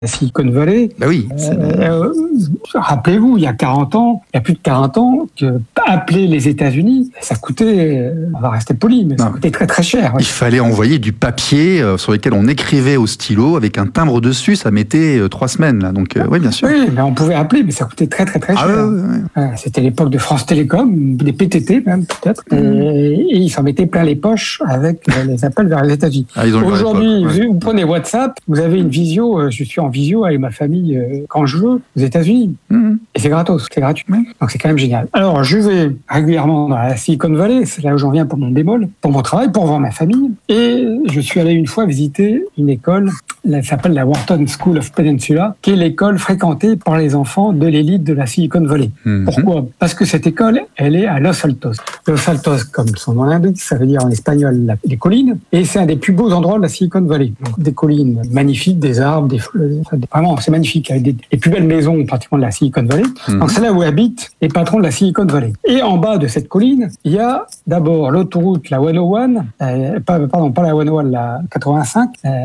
Silicon Valley. Bah oui. Rappelez-vous, il y a plus de 40 ans, que appeler les États-Unis, ça coûtait, on va rester poli, mais ça coûtait très très cher. Il fallait envoyer du papier sur lequel on écrivait au stylo avec un timbre dessus, ça mettait 3 semaines là. Donc oui, bien sûr. Oui, mais on pouvait appeler, mais ça coûtait très très très cher. C'était l'époque de France Télécom, des PTT même peut-être, et ils s'en mettaient plein les poches avec les appels vers les États-Unis. Aujourd'hui, vous prenez WhatsApp, vous avez une visio, je suis en visio avec ma famille quand je veux aux États-Unis. Et c'est gratos, c'est gratuit. Donc c'est quand même génial. Alors je vais régulièrement dans la Silicon Valley, c'est là où j'en viens pour mon bémol, pour mon travail, pour voir ma famille. Et je suis allé une fois visiter une école, elle s'appelle la Wharton School of Peninsula, qui est l'école fréquentée par les enfants de l'élite de la Silicon Valley. Pourquoi ? Parce que cette école, elle est à Los Altos. Los Altos, comme son nom l'indique, ça veut dire en espagnol les collines, et c'est un des plus beaux endroits de la Silicon Valley. Donc, des collines magnifiques, des arbres, des fleurs, vraiment c'est magnifique, avec les plus belles maisons pratiquement de la Silicon Valley. Donc c'est là où habitent les patrons de la Silicon Valley. Et en bas de cette colline, il y a d'abord l'autoroute, la 101, pas la 101, la 85,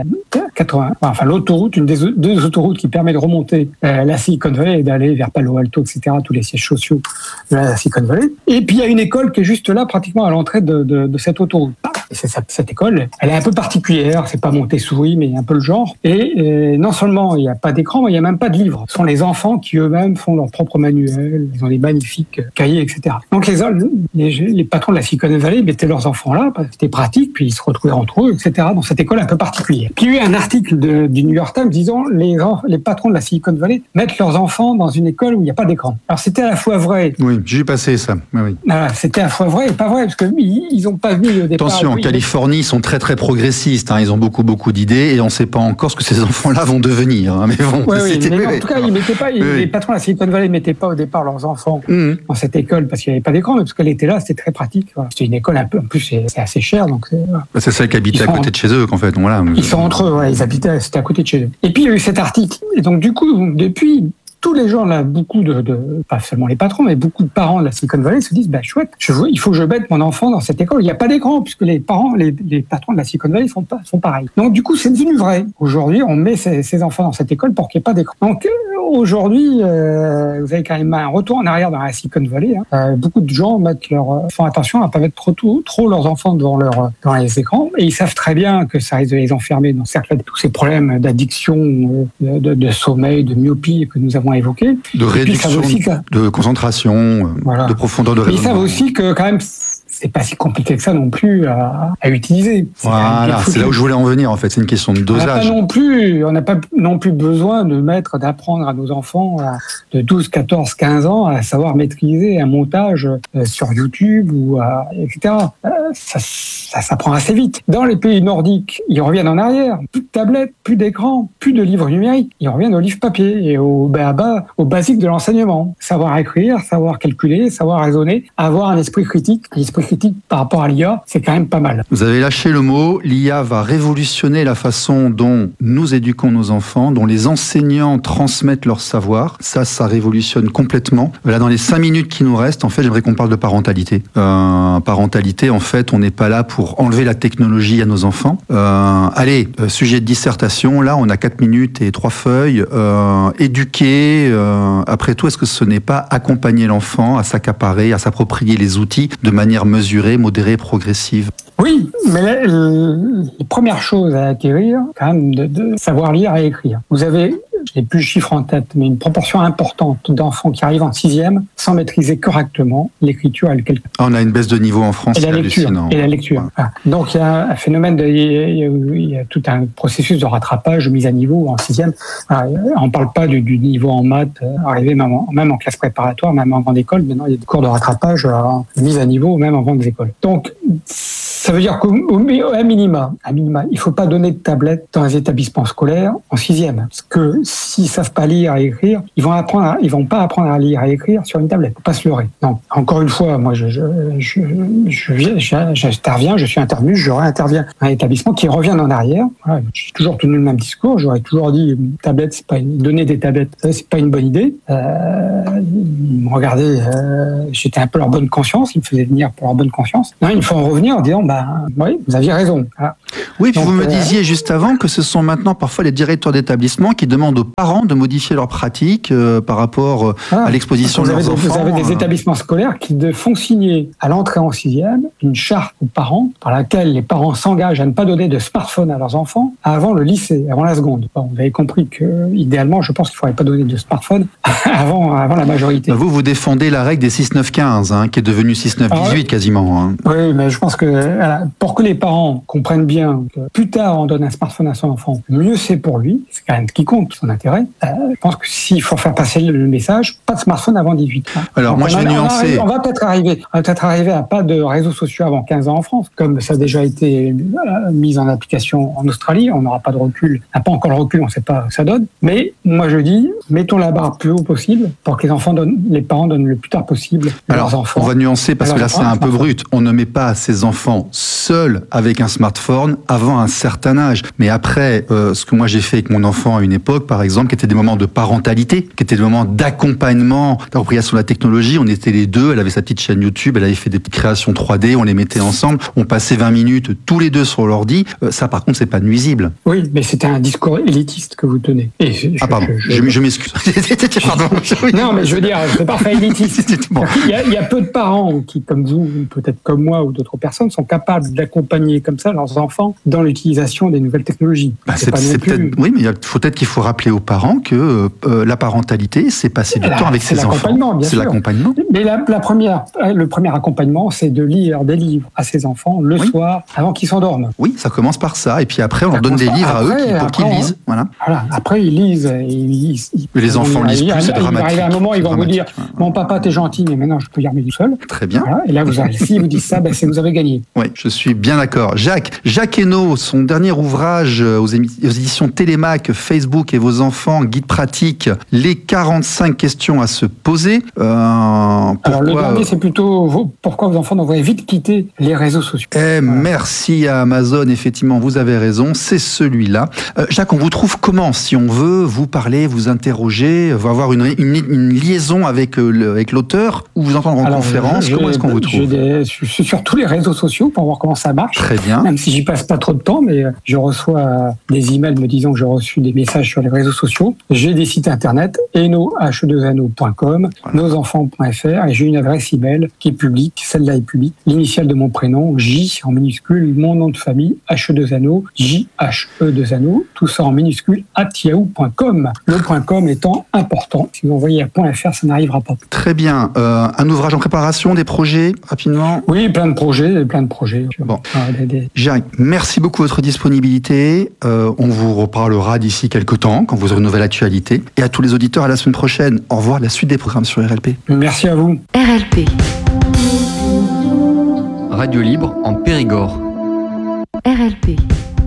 enfin l'autoroute, une des deux autoroutes qui permet de remonter la Silicon Valley et d'aller vers Palo Alto, etc., tous les sièges sociaux de la Silicon Valley. Et puis il y a une école qui est juste là, pratiquement à l'entrée de cette autoroute. Et cette école, elle est un peu particulière, c'est pas Montessori, mais un peu le genre. Et non seulement il n'y a pas d'écran, mais il n'y a même pas de livres. Ce sont les enfants qui eux-mêmes font leurs propres manuels, ils ont des magnifiques cahiers, etc. Donc les patrons de la Silicon Valley mettaient leurs enfants là, parce que c'était pratique, puis ils se retrouvaient entre eux, etc. Dans cette école un peu particulière. Puis il y a eu un article du New York Times disant les patrons de la Silicon Valley mettent leurs enfants dans une école où il n'y a pas d'écran. Alors c'était à la fois vrai. Oui, j'ai passé ça. Oui. C'était à la fois vrai et pas vrai, parce qu'ils n'ont pas mis au départ. Attention, en Californie, ils sont très très progressistes. Ils ont beaucoup d'idées et on ne sait pas encore ce que ces enfants-là vont devenir. Mais bon, en tout cas, ils mettaient pas. Les patrons de la Silicon Valley ne mettaient pas au départ leurs enfants dans cette école parce qu'il n'y avait pas d'écran, mais parce qu'elle était là, c'était très pratique. Voilà. C'était une école un peu, en plus c'est assez cher, donc. C'est celle qui habitait à côté de chez eux, qu'en fait. Voilà. Ils sont entre eux, ils habitaient, c'était à côté de chez eux. Et puis il y a eu cet article, et donc du coup, depuis. Tous les gens là, beaucoup pas seulement les patrons, mais beaucoup de parents de la Silicon Valley se disent, chouette, il faut que je mette mon enfant dans cette école. Il n'y a pas d'écran, puisque les parents, les patrons de la Silicon Valley font pareil. Donc, du coup, c'est devenu vrai. Aujourd'hui, on met ses enfants dans cette école pour qu'il n'y ait pas d'écran. Donc, aujourd'hui, vous avez quand même un retour en arrière dans la Silicon Valley. Beaucoup de gens font attention à ne pas mettre trop leurs enfants dans les écrans. Et ils savent très bien que ça risque de les enfermer dans tous ces problèmes d'addiction, de sommeil, de myopie que nous avons évoqué. De réduction, de concentration, de profondeur de raisonnement. Mais ils savent aussi que quand même, c'est pas si compliqué que ça non plus à utiliser. Voilà, c'est là où je voulais en venir en fait, c'est une question de dosage. On n'a pas non plus besoin d'apprendre à nos enfants de 12, 14, 15 ans à savoir maîtriser un montage sur YouTube etc. Ça s'apprend assez vite. Dans les pays nordiques, ils reviennent en arrière. Plus de tablettes, plus d'écran, plus de livres numériques. Ils reviennent aux livres papier et au basique de l'enseignement. Savoir écrire, savoir calculer, savoir raisonner, avoir un esprit critique. L'esprit critique par rapport à l'IA, c'est quand même pas mal. Vous avez lâché le mot, l'IA va révolutionner la façon dont nous éduquons nos enfants, dont les enseignants transmettent leur savoir. Ça révolutionne complètement. Là, dans les 5 minutes qui nous restent, en fait, j'aimerais qu'on parle de parentalité. Parentalité, en fait, on n'est pas là pour enlever la technologie à nos enfants. Sujet de dissertation, là, on a 4 minutes et 3 feuilles. Éduquer, après tout, est-ce que ce n'est pas accompagner l'enfant à s'accaparer, à s'approprier les outils de manière mesurée, modérée, progressive? Oui, mais les premières choses à acquérir, quand même, de savoir lire et écrire. Vous avez, je n'ai plus le chiffre en tête, mais une proportion importante d'enfants qui arrivent en 6e sans maîtriser correctement l'écriture et le calcul. On a une baisse de niveau en France, c'est hallucinant. Et la lecture. Ouais. Donc il y a un phénomène, il y a tout un processus de rattrapage, de mise à niveau en 6e. On ne parle pas du niveau en maths, arrivé même en classe préparatoire, même en grande école. Maintenant, il y a des cours de rattrapage, de mise à niveau, même en grande école. Donc, ça veut dire qu'à minima, il ne faut pas donner de tablette dans les établissements scolaires en 6e. Parce que s'ils savent pas lire et écrire, ils vont pas apprendre à lire et écrire sur une tablette. Faut pas se leurrer. Non. Encore une fois, moi, j'interviens, je suis intervenu, je réinterviens à un établissement qui revient en arrière. Voilà, j'ai toujours tenu le même discours. J'aurais toujours dit, tablette, donner des tablettes, c'est pas une bonne idée. Ils me regardaient, j'étais un peu leur bonne conscience, ils me faisaient venir pour leur bonne conscience. Non, il faut en revenir en disant, oui, vous aviez raison. Voilà. Oui, puis vous me disiez juste avant que ce sont maintenant parfois les directeurs d'établissement qui demandent aux parents de modifier leurs pratiques par rapport à l'exposition de leurs enfants. Vous avez des établissements scolaires qui font signer à l'entrée en 6e une charte aux parents par laquelle les parents s'engagent à ne pas donner de smartphone à leurs enfants avant le lycée, avant la seconde. Bon, vous avez compris que, idéalement, je pense qu'il ne faudrait pas donner de smartphone avant la majorité. Vous défendez la règle des 6-9-15, qui est devenue 6-9-18 quasiment. Hein. Oui, mais je pense que pour que les parents comprennent bien que plus tard on donne un smartphone à son enfant, mieux c'est pour lui, c'est quand même ce qui compte, son intérêt. Je pense que s'il faut faire passer le message, pas de smartphone avant 18 ans. Alors donc moi je vais nuancer. On va peut-être arriver à pas de réseaux sociaux avant 15 ans en France, comme ça a déjà été mis en application en Australie. On n'aura pas de recul, on n'a pas encore le recul, on ne sait pas ce que ça donne. Mais moi je dis, mettons la barre plus haut possible pour que les parents donnent le plus tard possible à leurs enfants. On va nuancer parce que là c'est un peu brut. On ne met pas ses enfants seuls avec un smartphone avant un certain âge. Mais après, ce que moi j'ai fait avec mon enfant à une époque, par exemple, qui étaient des moments de parentalité, qui étaient des moments d'accompagnement, d'appropriation de la technologie. On était les deux, elle avait sa petite chaîne YouTube, elle avait fait des petites créations 3D, on les mettait ensemble, on passait 20 minutes tous les deux sur l'ordi. Ça par contre, c'est pas nuisible. Oui, mais c'était un discours élitiste que vous tenez. Pardon, je m'excuse. Pardon. Non, mais je veux dire, c'est parfait élitiste. Bon. Il y a peu de parents qui, comme vous, peut-être comme moi ou d'autres personnes, sont capables d'accompagner comme ça leurs enfants dans l'utilisation des nouvelles technologies. Oui, mais peut-être qu'il faut rappeler aux parents que la parentalité, c'est passer du temps avec ses enfants. C'est l'accompagnement. Mais le premier accompagnement, c'est de lire des livres à ses enfants le soir avant qu'ils s'endorment. Oui, ça commence par ça. Et puis après, on leur donne des livres à eux pour qu'ils lisent. Voilà. Après, ils lisent. Les enfants lisent plus, c'est dramatique. Il va arriver un moment, ils vont vous dire, mon papa, t'es gentil, mais maintenant, je peux y remettre tout seul. Très bien. Voilà. Et là, si vous dites ça, c'est que vous avez gagné. Oui, je suis bien d'accord. Jacques Hainaut, son dernier ouvrage aux éditions Télémac, Facebook et vos enfants, guide pratique, les 45 questions à se poser. Alors le dernier, c'est plutôt pourquoi vos enfants devraient vite quitter les réseaux sociaux. Merci à Amazon, effectivement, vous avez raison, c'est celui-là. Jacques, on vous trouve comment si on veut vous parler, vous interroger, avoir une liaison avec l'auteur ou vous entendre en conférence? Comment est-ce qu'on vous trouve? Je suis sur tous les réseaux sociaux pour voir comment ça marche. Très bien. Même si j'y passe pas trop de temps, mais je reçois des emails me disant que j'ai reçu des messages sur les réseaux sociaux. J'ai des sites internet, he2ano.com, nosenfants.fr, et j'ai une adresse email qui est publique, celle-là est publique, l'initiale de mon prénom, J en minuscule, mon nom de famille, he2ano, JHE2ano, tout ça en minuscule, @yahoo.com. Le .com étant important. Si vous envoyez à .fr, ça n'arrivera pas. Très bien. Un ouvrage en préparation, des projets, rapidement? Oui, plein de projets. Bon. Jacques, merci beaucoup de votre disponibilité. On vous reparlera d'ici quelques temps, quand vous aurez une nouvelle actualité. Et à tous les auditeurs, à la semaine prochaine. Au revoir, la suite des programmes sur RLP. Merci à vous. RLP. Radio Libre en Périgord. RLP.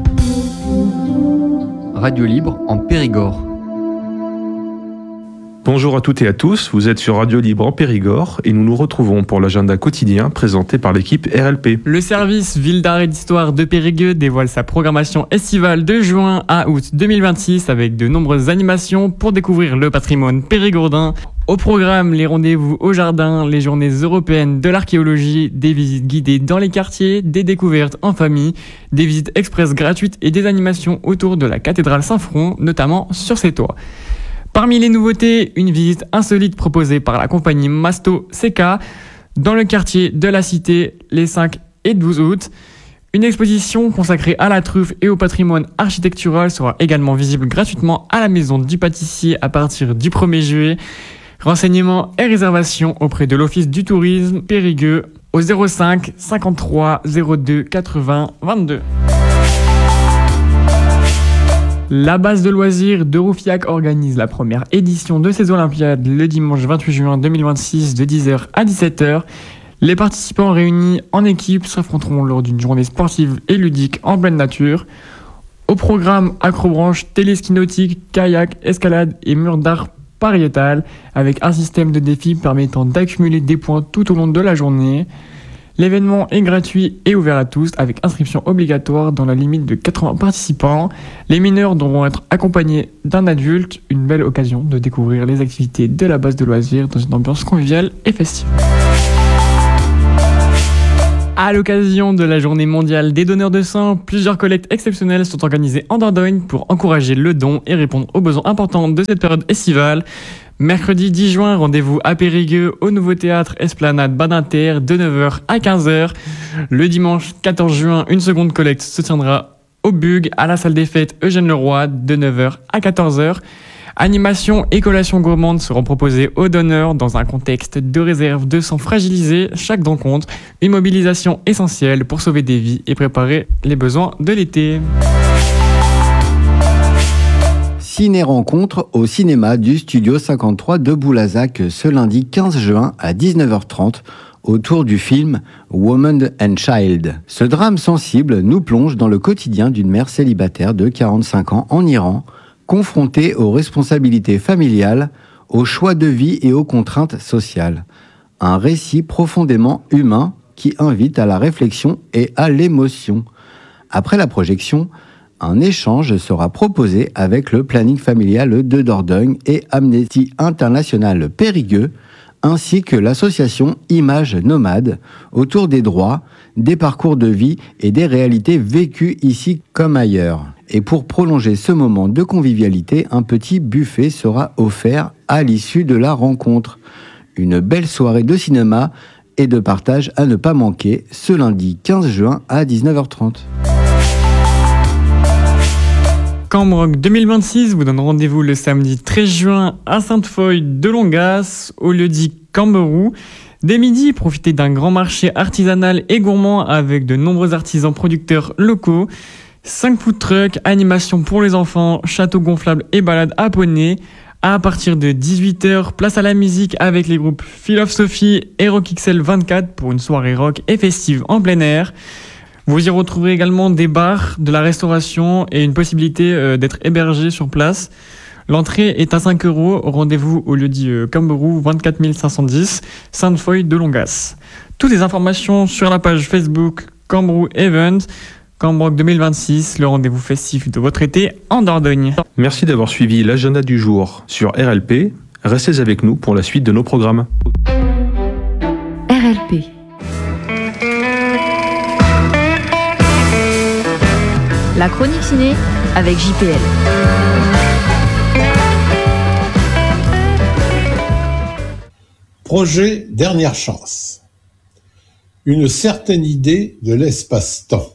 Radio Libre en Périgord. Bonjour à toutes et à tous, vous êtes sur Radio Libre en Périgord et nous nous retrouvons pour l'agenda quotidien présenté par l'équipe RLP. Le service Ville d'art et d'histoire de Périgueux dévoile sa programmation estivale de juin à août 2026 avec de nombreuses animations pour découvrir le patrimoine périgourdin. Au programme, les rendez-vous au jardin, les journées européennes de l'archéologie, des visites guidées dans les quartiers, des découvertes en famille, des visites express gratuites et des animations autour de la cathédrale Saint-Front, notamment sur ses toits. Parmi les nouveautés, une visite insolite proposée par la compagnie Masto CK dans le quartier de la Cité les 5 et 12 août. Une exposition consacrée à la truffe et au patrimoine architectural sera également visible gratuitement à la Maison du Pâtissier à partir du 1er juillet. Renseignements et réservations auprès de l'Office du tourisme Périgueux au 05 53 02 80 22. La base de loisirs de Roufiac organise la première édition de ces Olympiades le dimanche 28 juin 2026 de 10h à 17h. Les participants réunis en équipe s'affronteront lors d'une journée sportive et ludique en pleine nature. Au programme acrobranche, téléski nautique, kayak, escalade et mur d'art pariétal avec un système de défis permettant d'accumuler des points tout au long de la journée. L'événement est gratuit et ouvert à tous avec inscription obligatoire dans la limite de 80 participants. Les mineurs devront être accompagnés d'un adulte, une belle occasion de découvrir les activités de la base de loisirs dans une ambiance conviviale et festive. À l'occasion de la journée mondiale des donneurs de sang, plusieurs collectes exceptionnelles sont organisées en Dordogne pour encourager le don et répondre aux besoins importants de cette période estivale. Mercredi 10 juin, rendez-vous à Périgueux au nouveau théâtre Esplanade Badinter de 9h à 15h. Le dimanche 14 juin, une seconde collecte se tiendra au Bug à la salle des fêtes Eugène Leroy de 9h à 14h. Animation et collations gourmandes seront proposées aux donneurs dans un contexte de réserve de sang fragilisé. Chaque don compte, une mobilisation essentielle pour sauver des vies et préparer les besoins de l'été. Ciné-rencontre au cinéma du Studio 53 de Boulazac ce lundi 15 juin à 19h30 autour du film Woman and Child. Ce drame sensible nous plonge dans le quotidien d'une mère célibataire de 45 ans en Iran, confrontée aux responsabilités familiales, aux choix de vie et aux contraintes sociales. Un récit profondément humain qui invite à la réflexion et à l'émotion. Après la projection, un échange sera proposé avec le planning familial de Dordogne et Amnesty International Périgueux, ainsi que l'association Images Nomades, autour des droits, des parcours de vie et des réalités vécues ici comme ailleurs. Et pour prolonger ce moment de convivialité, un petit buffet sera offert à l'issue de la rencontre. Une belle soirée de cinéma et de partage à ne pas manquer ce lundi 15 juin à 19h30. Cambroc 2026 vous donne rendez-vous le samedi 13 juin à Sainte-Foy de Longas, au lieu-dit Camberou. Dès midi, profitez d'un grand marché artisanal et gourmand avec de nombreux artisans producteurs locaux. 5 food trucks, animation pour les enfants, château gonflable et balade à poney. À partir de 18h, place à la musique avec les groupes Philosophy et Rock XL 24 pour une soirée rock et festive en plein air. Vous y retrouverez également des bars, de la restauration et une possibilité d'être hébergé sur place. L'entrée est à 5 €. Rendez-vous au lieu-dit Camberou 24 510, Sainte-Foy de Longas. Toutes les informations sur la page Facebook Camberou Event. Cambroc 2026, le rendez-vous festif de votre été en Dordogne. Merci d'avoir suivi l'agenda du jour sur RLP. Restez avec nous pour la suite de nos programmes. RLP. La chronique ciné avec JPL. Projet Dernière Chance. Une certaine idée de l'espace-temps.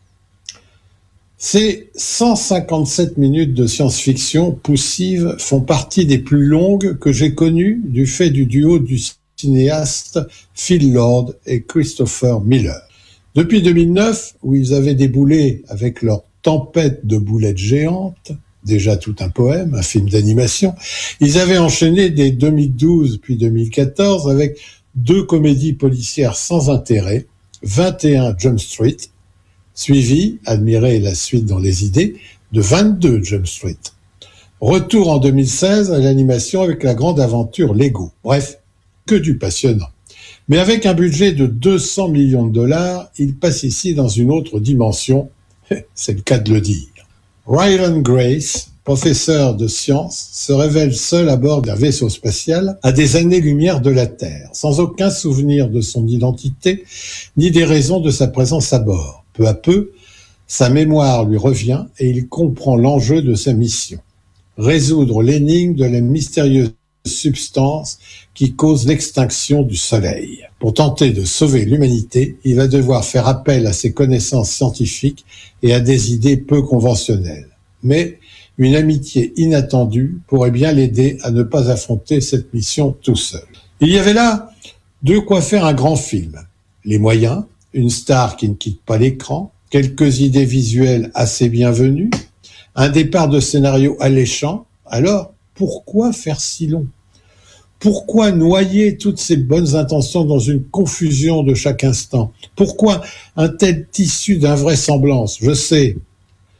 Ces 157 minutes de science-fiction poussive font partie des plus longues que j'ai connues du fait du duo du cinéaste Phil Lord et Christopher Miller. Depuis 2009, où ils avaient déboulé avec leur Tempête de boulettes géantes, déjà tout un poème, un film d'animation, ils avaient enchaîné dès 2012 puis 2014 avec 2 comédies policières sans intérêt, 21 Jump Street, suivi, admirez la suite dans les idées, de 22 Jump Street. Retour en 2016 à l'animation avec la grande aventure Lego. Bref, que du passionnant. Mais avec un budget de 200 millions de $, il passe ici dans une autre dimension, c'est le cas de le dire. Ryland Grace, professeur de sciences, se révèle seul à bord d'un vaisseau spatial à des années-lumière de la Terre, sans aucun souvenir de son identité, ni des raisons de sa présence à bord. Peu à peu, sa mémoire lui revient et il comprend l'enjeu de sa mission. Résoudre l'énigme de la mystérieuse substance qui cause l'extinction du Soleil. Pour tenter de sauver l'humanité, il va devoir faire appel à ses connaissances scientifiques et à des idées peu conventionnelles. Mais une amitié inattendue pourrait bien l'aider à ne pas affronter cette mission tout seul. Il y avait là de quoi faire un grand film. Les moyens, une star qui ne quitte pas l'écran, quelques idées visuelles assez bienvenues, un départ de scénario alléchant. Alors, pourquoi faire si long ? Pourquoi noyer toutes ces bonnes intentions dans une confusion de chaque instant ? Pourquoi un tel tissu d'invraisemblance ? Je sais,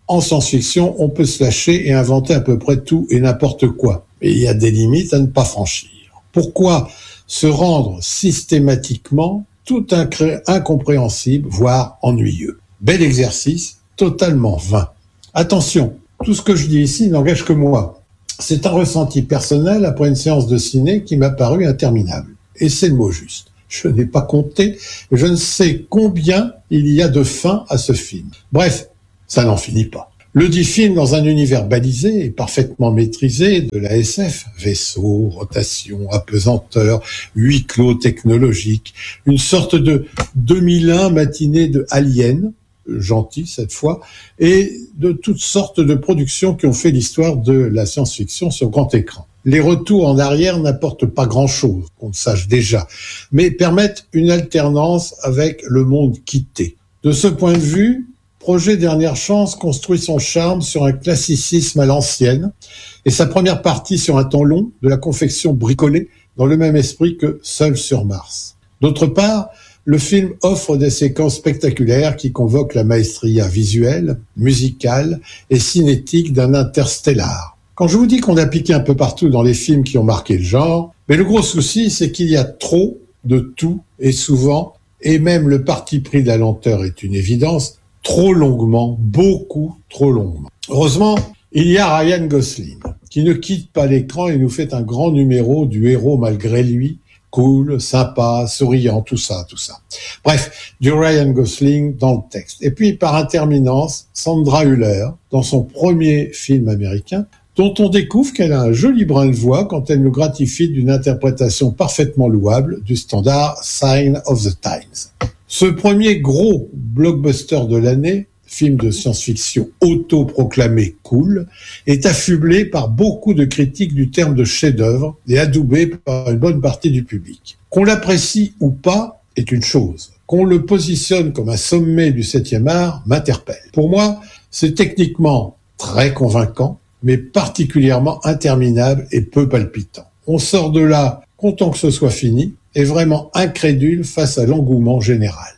En science-fiction, on peut se lâcher et inventer à peu près tout et n'importe quoi. Mais il y a des limites à ne pas franchir. Pourquoi se rendre systématiquement tout incompréhensible, voire ennuyeux? Bel exercice, totalement vain. Attention, tout ce que je dis ici n'engage que moi. C'est un ressenti personnel après une séance de ciné qui m'a paru interminable. Et c'est le mot juste. Je n'ai pas compté, je ne sais combien il y a de fins à ce film. Bref, ça n'en finit pas. Le dit film dans un univers balisé et parfaitement maîtrisé de la SF, vaisseau, rotation, apesanteur, huis clos technologique, une sorte de 2001 matinée de Alien, gentil cette fois, et de toutes sortes de productions qui ont fait l'histoire de la science-fiction sur grand écran. Les retours en arrière n'apportent pas grand-chose, qu'on le sache déjà, mais permettent une alternance avec le monde quitté. De ce point de vue, Projet Dernière Chance construit son charme sur un classicisme à l'ancienne et sa première partie sur un temps long de la confection bricolée dans le même esprit que Seul sur Mars. D'autre part, le film offre des séquences spectaculaires qui convoquent la maestria visuelle, musicale et cinétique d'un Interstellar. Quand je vous dis qu'on a piqué un peu partout dans les films qui ont marqué le genre, mais le gros souci, c'est qu'il y a trop de tout et souvent, et même le parti pris de la lenteur est une évidence, trop longuement, beaucoup trop longuement. Heureusement, il y a Ryan Gosling, qui ne quitte pas l'écran et nous fait un grand numéro du héros malgré lui, cool, sympa, souriant, tout ça. Bref, du Ryan Gosling dans le texte. Et puis, par interminence, Sandra Hüller, dans son premier film américain, dont on découvre qu'elle a un joli brin de voix quand elle nous gratifie d'une interprétation parfaitement louable du standard Sign of the Times. Ce premier gros blockbuster de l'année, film de science-fiction autoproclamé cool, est affublé par beaucoup de critiques du terme de chef-d'œuvre et adoubé par une bonne partie du public. Qu'on l'apprécie ou pas est une chose. Qu'on le positionne comme un sommet du 7e art m'interpelle. Pour moi, c'est techniquement très convaincant, mais particulièrement interminable et peu palpitant. On sort de là content que ce soit fini et vraiment incrédule face à l'engouement général.